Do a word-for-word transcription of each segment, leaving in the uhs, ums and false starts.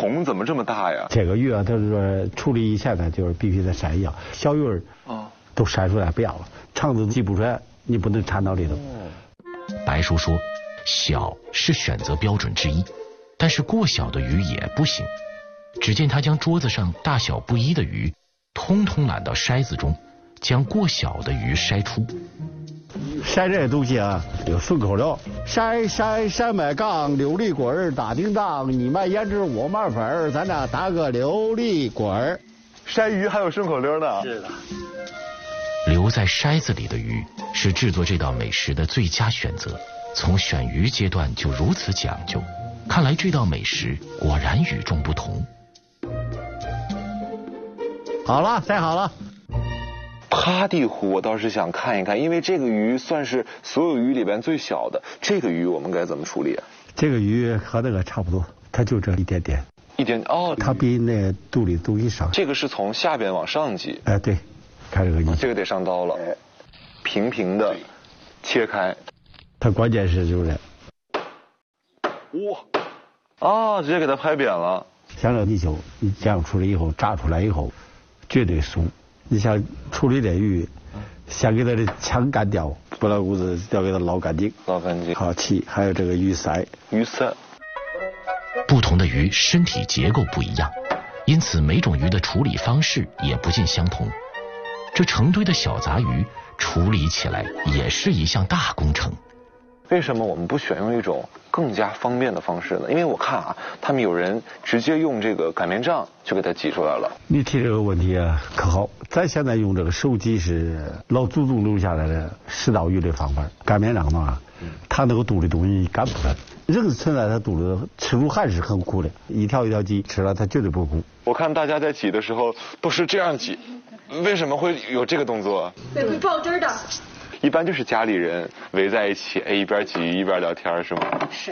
桶怎么这么大呀？ 这个鱼啊，它是说处理以前呢，就是必须得筛药，小鱼儿啊都筛出来不要了，肠子挤不出来，你不能掺到里头。 白叔说，小是选择标准之一，但是过小的鱼也不行。只见他将桌子上大小不一的鱼通通揽到筛子中，将过小的鱼筛出。 筛这些东西啊，有顺口溜：筛筛筛麦秆，琉璃滚儿打叮当，你卖胭脂我卖粉儿，咱俩打个琉璃滚儿。 筛鱼还有顺口溜呢。 是的。 留在筛子里的鱼是制作这道美食的最佳选择。从选鱼阶段就如此讲究，看来这道美食果然与众不同。 好了，筛好了。 趴地虎我倒是想看一看，因为这个鱼算是所有鱼里边最小的，这个鱼我们该怎么处理啊？这个鱼和那个差不多，它就这一点点。 一点哦， 它比那肚里东西少。 这个是从下边往上挤。 哎，对，看这个鱼， 这个得上刀了，平平的切开。 它关键是就是， 哇，啊，直接给它拍扁了。 像这地球，你这样处理以后，炸出来以后，绝对酥。你像处理这鱼，先给它的腔干掉，不然骨子要给它捞干净， 捞干净。 好气，还有这个鱼鳃， 鱼鳃。 不同的鱼身体结构不一样，因此每种鱼的处理方式也不尽相同。这成堆的小杂鱼处理起来也是一项大工程。 为什么我们不选用一种更加方便的方式呢？因为我看啊，他们有人直接用这个擀面杖就给它挤出来了。 你提这个问题啊，可好？咱现在用这个手挤是老祖宗留下来的食刀鱼的方法。擀面杖嘛，它那个肚里东西擀不出来，人存在它肚里吃出还是很苦的。一条一条挤吃了，它绝对不苦。 我看大家在挤的时候都是这样挤，为什么会有这个动作？ 对，会爆汁的。 一般就是家里人围在一起，哎，一边挤一边聊天，是吗？ 是。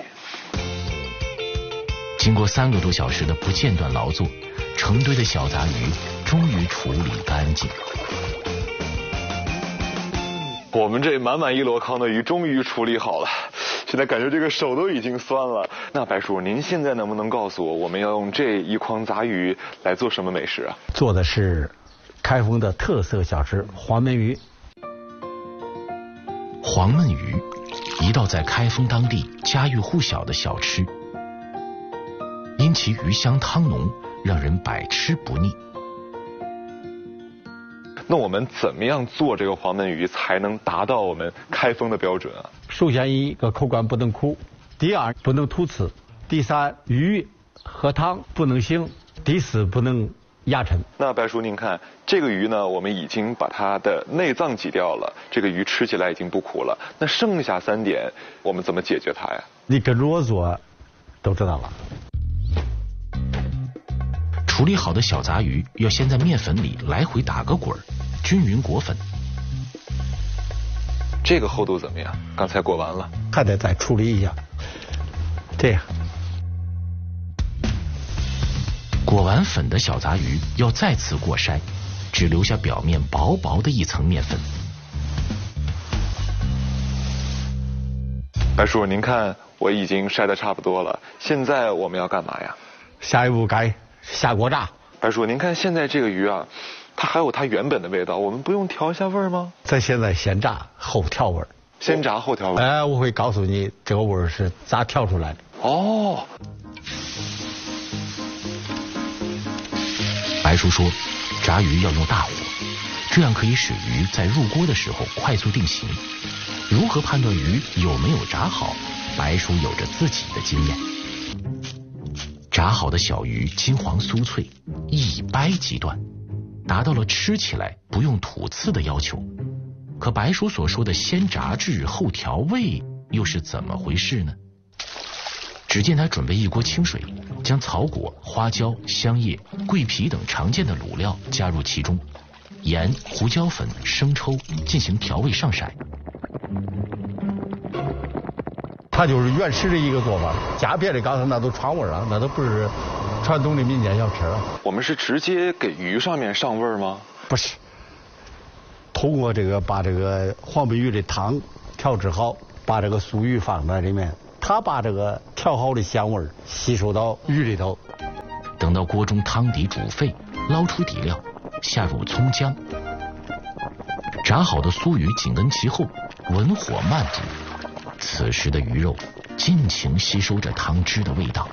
经过三个多小时的不间断劳作，成堆的小杂鱼终于处理干净。 我们这满满一箩筐的鱼终于处理好了，现在感觉这个手都已经酸了。那白叔，您现在能不能告诉我，我们要用这一筐杂鱼来做什么美食啊？ 做的是开封的特色小吃黄焖鱼。 黄焖鱼，一道在开封当地家喻户晓的小吃，因其鱼香汤浓，让人百吃不腻。 那我们怎么样做这个黄焖鱼才能达到我们开封的标准啊？ 首先一个口感不能苦，第二不能突刺，第三鱼和汤不能腥，第四不能压沉。 那白叔您看这个鱼呢，我们已经把它的内脏挤掉了，这个鱼吃起来已经不苦了，那剩下三点我们怎么解决它呀？ 你跟着我做都知道了。 处理好的小杂鱼要先在面粉里来回打个滚，均匀裹粉。 这个厚度怎么样？刚才裹完了， 还得再处理一下。这样， 裹完粉的小杂鱼要再次过筛，只留下表面薄薄的一层面粉。 白叔，您看我已经筛得差不多了，现在我们要干嘛呀？ 下一步该下锅炸。 白叔，您看现在这个鱼啊，它还有它原本的味道，我们不用调一下味儿吗？ 咱现在先炸后调味儿。 先炸后调味儿。 哎，我会告诉你这个味儿是咋调出来的。 哦。 白叔说，炸鱼要用大火，这样可以使鱼在入锅的时候快速定型。如何判断鱼有没有炸好，白叔有着自己的经验。炸好的小鱼金黄酥脆，一掰即断，达到了吃起来不用吐刺的要求。可白叔所说的先炸制后调味又是怎么回事呢？只见他准备一锅清水，将草果、花椒、香叶、桂皮等常见的卤料加入其中，盐、胡椒粉、生抽进行调味上色。 它就是原始的一个做法，加别的刚才那都串味了，那都不是传统的民间小吃了。 我们是直接给鱼上面上味吗？ 不是，通过这个把这个黄焖鱼的汤调制好，把这个酥鱼放在里面，它把这个调好的香味吸收到鱼里头。 等到锅中汤底煮沸，捞出底料，下入葱姜，炸好的酥鱼紧跟其后，文火慢煮。此时的鱼肉尽情吸收着汤汁的味道。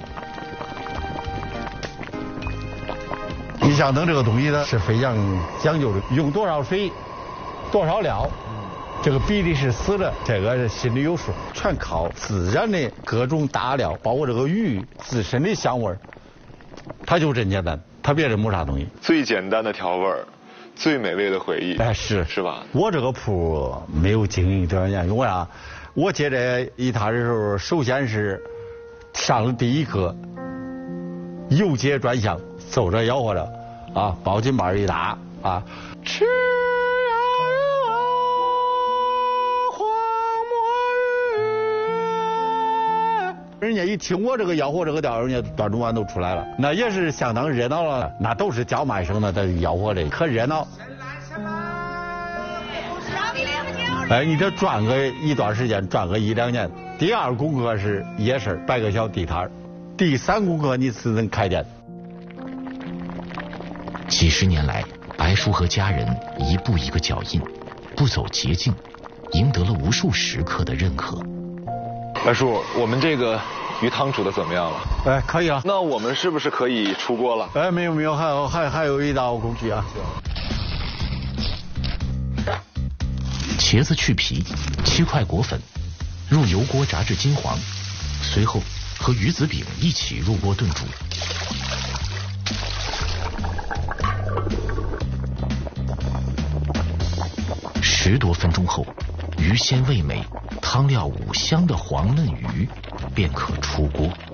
鱼香灯这个东西呢是非常讲究的，用多少水，多少料，这个比例是死的，这个是心里有数，全靠自然的各种大料，包括这个鱼自身的香味儿，它就真简单，它别的没啥东西。 最简单的调味儿，最美味的回忆。 哎，是是吧？ 我这个铺没有经营多少年，为啥？我接这一摊的时候，首先是上了第一课，游街转向，走着吆喝着，啊，包巾板一打啊，吃呀啊，黄馍鱼。人家一听我这个吆喝这个调，人家端中碗都出来了，那也是相当热闹了。那都是叫卖声的，在吆喝的，可热闹。哎，你这转个一段时间，转个一两年。第二功课是夜市摆个小地摊，第三功课你是能开店。 几十年来，白叔和家人一步一个脚印，不走捷径，赢得了无数食客的认可。 白叔，我们这个鱼汤煮的怎么样了？ 哎，可以了。 那我们是不是可以出锅了？ 哎，没有没有，还有还还有一道工序啊。 茄子去皮，切块裹粉，入油锅炸至金黄，随后和鱼子饼一起入锅炖煮。十多分钟后，鱼鲜味美，汤料五香的黄嫩鱼便可出锅。